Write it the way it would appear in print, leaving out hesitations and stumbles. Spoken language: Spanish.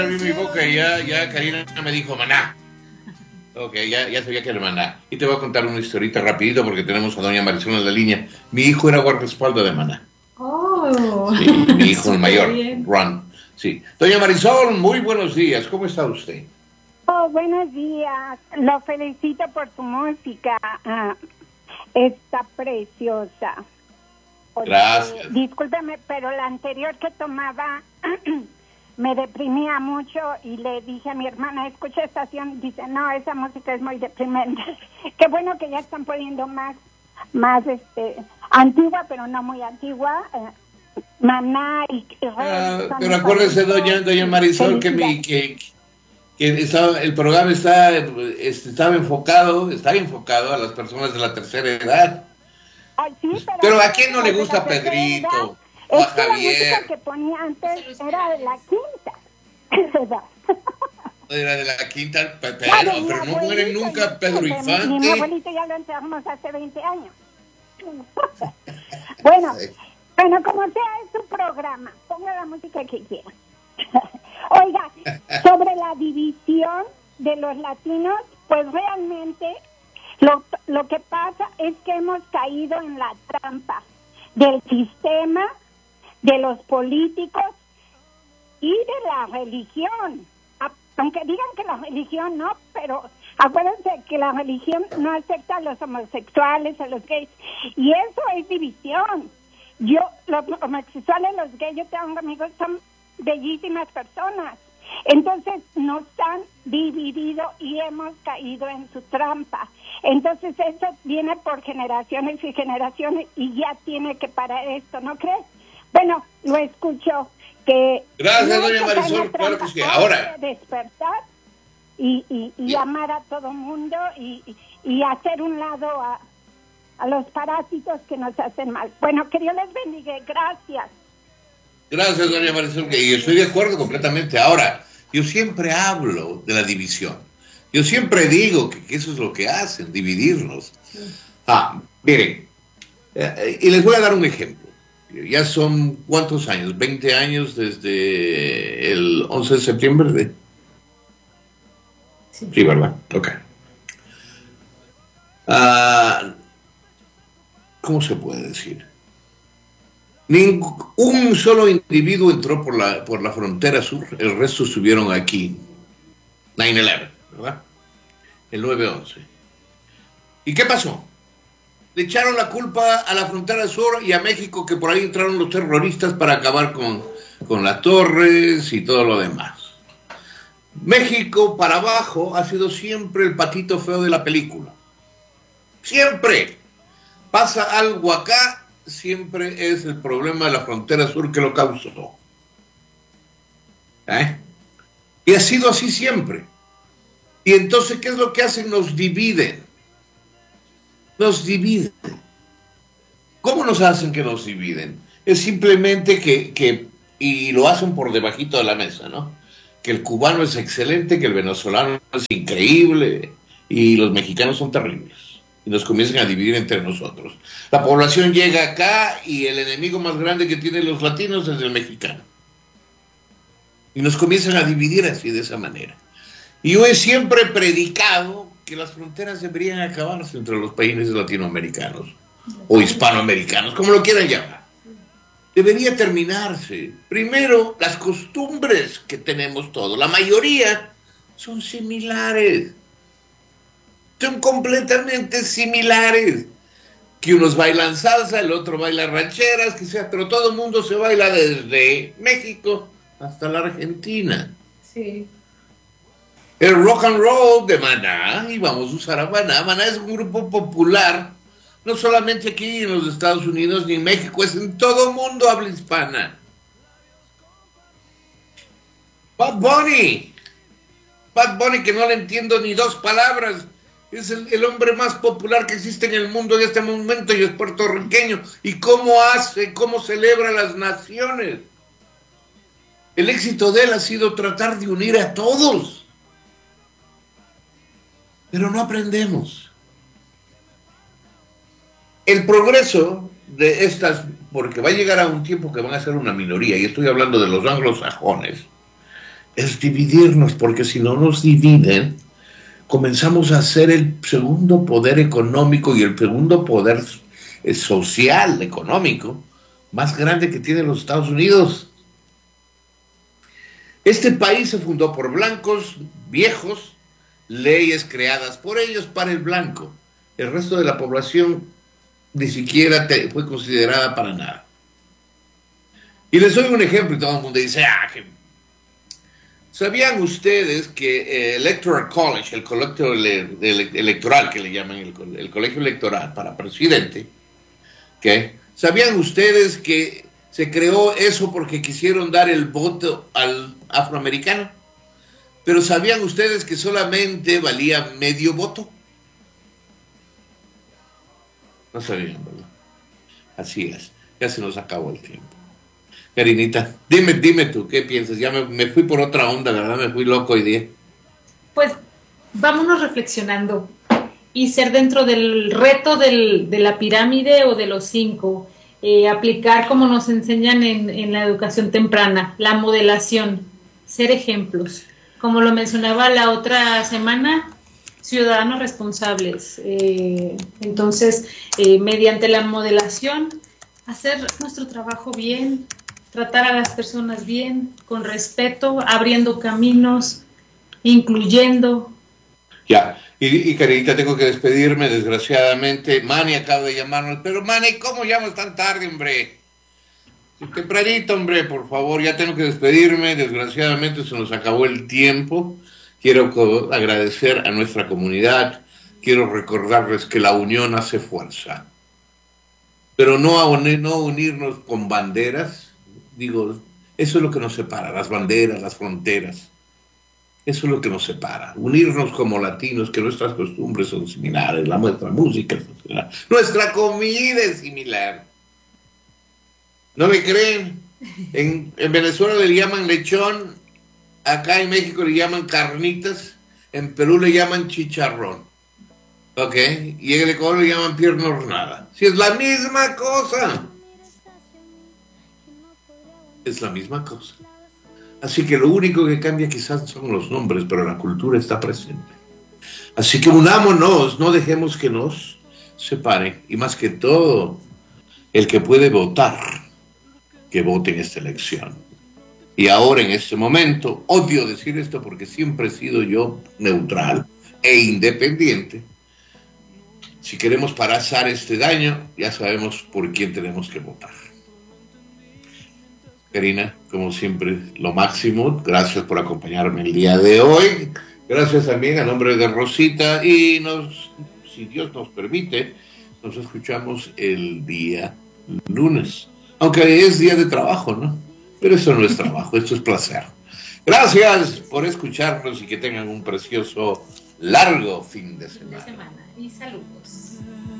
abrí mi boca y ya Karina me dijo maná. Ok, ya sabía que era maná. Y te voy a contar una historita rapidito porque tenemos a doña Marisol en la línea. Mi hijo era guardaespaldas de maná. Oh, sí, mi hijo el mayor, bien. Ron. Sí. Doña Marisol, muy buenos días. ¿Cómo está usted? Oh, buenos días. Lo felicito por su música. Está preciosa. Gracias. Discúlpeme, pero la anterior que tomaba me deprimía mucho y le dije a mi hermana, escucha estación, dice, no, esa música es muy deprimente. Qué bueno que ya están poniendo más antigua, pero no muy antigua. Maná y pero acuérdese, doña Marisol, que el programa estaba enfocado a las personas de la tercera edad. Ay, sí, pero ¿a quién no le gusta Pedrito? O a Javier. La música que ponía antes era de la quinta, ¿verdad? Era de la quinta, pero no muere nunca Pedro Infante. Mi abuelito ya lo enterramos hace 20 años. Bueno, como sea, es su programa. Ponga la música que quiera. Oiga, sobre la división de los latinos, pues realmente lo que pasa es que hemos caído en la trampa del sistema, de los políticos y de la religión. Aunque digan que la religión no, pero acuérdense que la religión no acepta a los homosexuales, a los gays, y eso es división. Los homosexuales, los gays, yo tengo amigos, son bellísimas personas. Entonces nos han dividido y hemos caído en su trampa. Entonces eso viene por generaciones y generaciones y ya tiene que parar esto, ¿no crees? Bueno, lo escucho que... Gracias, doña Marisol, claro que sí. Ahora... despertar y llamar a todo mundo y hacer un lado a los parásitos que nos hacen mal. Bueno, que Dios les bendiga. Gracias. Gracias, doña Marisol, y estoy de acuerdo completamente. Ahora, yo siempre hablo de la división. Yo siempre digo que eso es lo que hacen, dividirnos. Miren, y les voy a dar un ejemplo. Ya son, ¿cuántos años? 20 años desde el 11 de septiembre. Sí, ¿verdad? Ok. ¿Cómo se puede decir? Un solo individuo entró por la frontera sur, el resto estuvieron aquí. 9/11, ¿verdad? El 9/11. ¿Y qué pasó? Le echaron la culpa a la frontera sur y a México, que por ahí entraron los terroristas para acabar con las torres y todo lo demás. México para abajo ha sido siempre el patito feo de la película. Siempre. Pasa algo acá, siempre es el problema de la frontera sur que lo causó. Y ha sido así siempre. Y entonces, ¿qué es lo que hacen? Nos dividen. Nos dividen. ¿Cómo nos hacen que nos dividen? Es simplemente y lo hacen por debajito de la mesa, ¿no? Que el cubano es excelente, que el venezolano es increíble y los mexicanos son terribles. Y nos comienzan a dividir entre nosotros. La población llega acá y el enemigo más grande que tienen los latinos es el mexicano. Y nos comienzan a dividir así, de esa manera. Y yo he siempre predicado que las fronteras deberían acabarse entre los países latinoamericanos o hispanoamericanos, como lo quieran llamar. Debería terminarse. Primero, las costumbres que tenemos todos, la mayoría son similares. Son completamente similares. Que unos bailan salsa, el otro baila rancheras, quizás, pero todo el mundo se baila desde México hasta la Argentina. Sí. El rock and roll de Maná, y vamos a usar a Maná. Maná es un grupo popular, no solamente aquí en los Estados Unidos ni en México, es en todo el mundo habla hispana. Bad Bunny, que no le entiendo ni dos palabras, es el hombre más popular que existe en el mundo en este momento y es puertorriqueño. ¿Y cómo celebra las naciones? El éxito de él ha sido tratar de unir a todos. Pero no aprendemos. El progreso de estas, porque va a llegar a un tiempo que van a ser una minoría, y estoy hablando de los anglosajones, es dividirnos, porque si no nos dividen, comenzamos a ser el segundo poder económico y el segundo poder social, económico, más grande que tiene los Estados Unidos. Este país se fundó por blancos, viejos, leyes creadas por ellos para el blanco. El resto de la población ni siquiera fue considerada para nada. Y les doy un ejemplo y todo el mundo dice, ¿sabían ustedes que Electoral College, el colegio electoral que le llaman el colegio electoral para presidente, ¿okay? ¿Sabían ustedes que se creó eso porque quisieron dar el voto al afroamericano? Pero ¿sabían ustedes que solamente valía medio voto? No sabían, ¿verdad? Así es, ya se nos acabó el tiempo. Karinita, dime tú, ¿qué piensas? Ya me fui por otra onda, ¿verdad? Me fui loco hoy día. Pues vámonos reflexionando y ser dentro del reto de la pirámide o de los 5, aplicar como nos enseñan en la educación temprana, la modelación, ser ejemplos. Como lo mencionaba la otra semana, ciudadanos responsables. Entonces, mediante la modelación, hacer nuestro trabajo bien, tratar a las personas bien, con respeto, abriendo caminos, incluyendo. Ya, y Karinita, tengo que despedirme, desgraciadamente. Manny acaba de llamarnos, pero Manny, ¿cómo llamas tan tarde, hombre? Tempranito, hombre, por favor, ya tengo que despedirme, desgraciadamente se nos acabó el tiempo. Quiero agradecer a nuestra comunidad, quiero recordarles que la unión hace fuerza, pero no unirnos con banderas. Digo, eso es lo que nos separa, las banderas, las fronteras. Eso es lo que nos separa. Unirnos como latinos, que nuestras costumbres son similares, nuestra música es similar, nuestra comida es similar. ¿No me creen? En Venezuela le llaman lechón, acá en México le llaman carnitas, en Perú le llaman chicharrón. ¿Ok? Y en el Ecuador le llaman pierna hornada. Si es la misma cosa. Es la misma cosa. Así que lo único que cambia quizás son los nombres, pero la cultura está presente. Así que unámonos, no dejemos que nos separen. Y más que todo, el que puede votar, que vote en esta elección. Y ahora, en este momento, odio decir esto porque siempre he sido yo neutral e independiente. Si queremos parar este daño, ya sabemos por quién tenemos que votar. Karina, como siempre, lo máximo. Gracias por acompañarme el día de hoy. Gracias también a nombre de Rosita. Y si Dios nos permite, nos escuchamos el día lunes. Aunque es día de trabajo, ¿no? Pero eso no es trabajo, esto es placer. Gracias por escucharnos y que tengan un precioso, largo fin de semana. Y saludos.